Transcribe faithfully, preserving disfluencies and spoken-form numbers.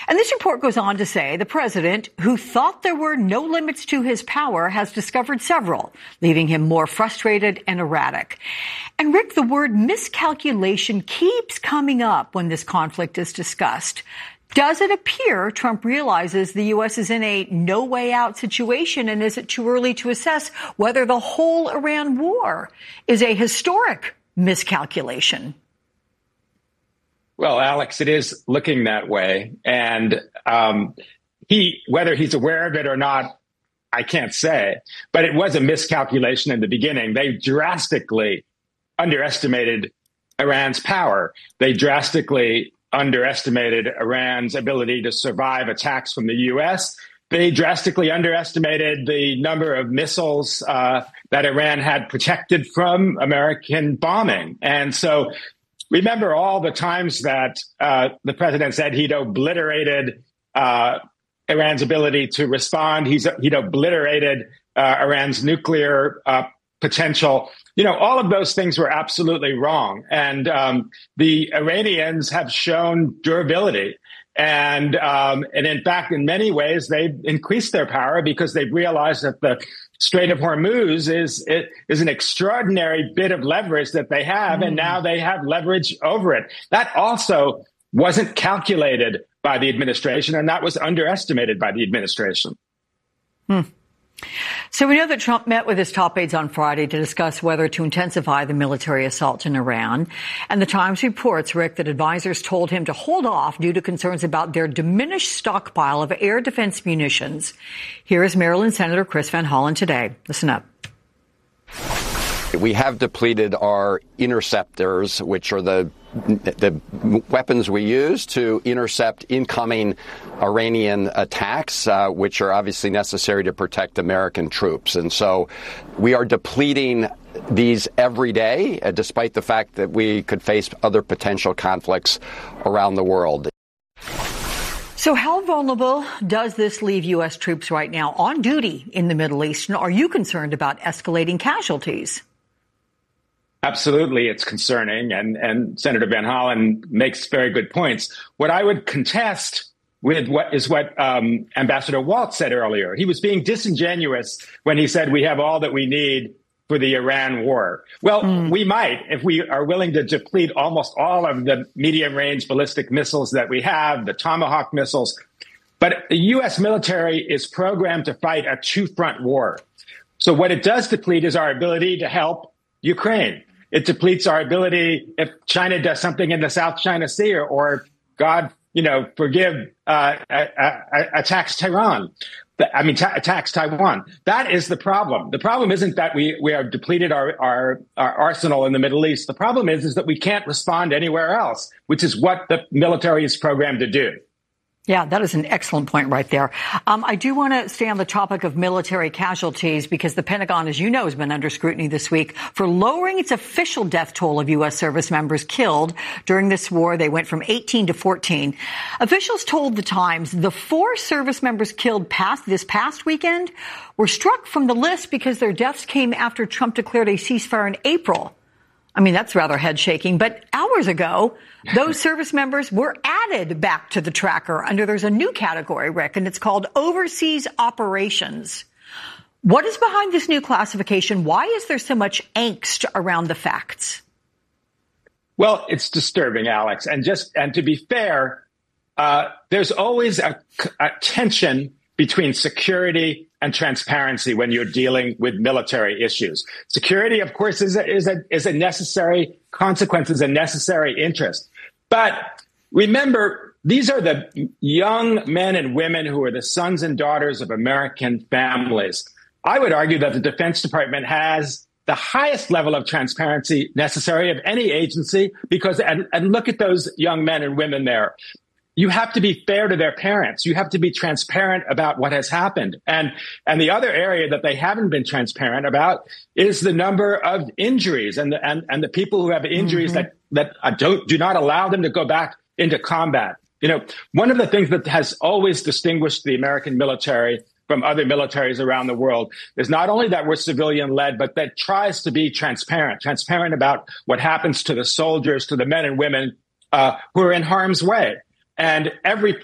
And this report goes on to say the president, who thought there were no limits to his power, has discovered several, leaving him more frustrated and erratic. And Rick, the word miscalculation keeps coming up when this conflict is discussed. Does it appear Trump realizes the U S is in a no-way-out situation, and is it too early to assess whether the whole Iran war is a historic miscalculation? Well, Alex, it is looking that way. And um, he, whether he's aware of it or not, I can't say. But it was a miscalculation in the beginning. They drastically underestimated Iran's power. They drastically underestimated Iran's ability to survive attacks from the U S. They drastically underestimated the number of missiles uh, that Iran had protected from American bombing. And so remember all the times that uh, the president said he'd obliterated uh, Iran's ability to respond. He's, he'd obliterated uh, Iran's nuclear uh, potential. You know, all of those things were absolutely wrong. And um, the Iranians have shown durability. And um, and in fact, in many ways, they've increased their power because they've realized that the Strait of Hormuz is it, is an extraordinary bit of leverage that they have. Mm. And now they have leverage over it. That also wasn't calculated by the administration, and that was underestimated by the administration. Hmm. So we know that Trump met with his top aides on Friday to discuss whether to intensify the military assault in Iran. And the Times reports, Rick, that advisors told him to hold off due to concerns about their diminished stockpile of air defense munitions. Here is Maryland Senator Chris Van Hollen today. Listen up. We have depleted our interceptors, which are the the weapons we use to intercept incoming Iranian attacks, uh, which are obviously necessary to protect American troops. And so we are depleting these every day, uh, despite the fact that we could face other potential conflicts around the world. So how vulnerable does this leave U S troops right now on duty in the Middle East? And are you concerned about escalating casualties? Absolutely, it's concerning, and, and Senator Van Hollen makes very good points. What I would contest with what is what um, Ambassador Waltz said earlier. He was being disingenuous when he said we have all that we need for the Iran war. Well, mm. we might if we are willing to deplete almost all of the medium-range ballistic missiles that we have, the Tomahawk missiles. But the U S military is programmed to fight a two-front war. So what it does deplete is our ability to help Ukraine. It depletes our ability if China does something in the South China Sea, or, or God, you know, forgive, uh, uh, uh, attacks Tehran. I mean, ta- attacks Taiwan. That is the problem. The problem isn't that we, we have depleted our, our, our arsenal in the Middle East. The problem is, is that we can't respond anywhere else, which is what the military is programmed to do. Yeah, that is an excellent point right there. Um, I do want to stay on the topic of military casualties because the Pentagon, as you know, has been under scrutiny this week for lowering its official death toll of U S service members killed during this war. They went from eighteen to fourteen. Officials told the Times the four service members killed past this past weekend were struck from the list because their deaths came after Trump declared a ceasefire in April. I mean, that's rather head-shaking. But hours ago, those service members were added back to the tracker under there's a new category, Rick, and it's called overseas operations. What is behind this new classification? Why is there so much angst around the facts? Well, it's disturbing, Alex. And just and to be fair, uh, there's always a, a tension between security and transparency when you're dealing with military issues. Security, of course, is a, is a, is a necessary consequence, is a necessary interest. But remember, these are the young men and women who are the sons and daughters of American families. I would argue that the Defense Department has the highest level of transparency necessary of any agency because, and, and look at those young men and women there. You have to be fair to their parents. You have to be transparent about what has happened. And, and the other area that they haven't been transparent about is the number of injuries and the, and, and the people who have injuries mm-hmm. that, that don't, do not allow them to go back into combat. You know, one of the things that has always distinguished the American military from other militaries around the world is not only that we're civilian led, but that tries to be transparent, transparent about what happens to the soldiers, to the men and women uh, who are in harm's way. And every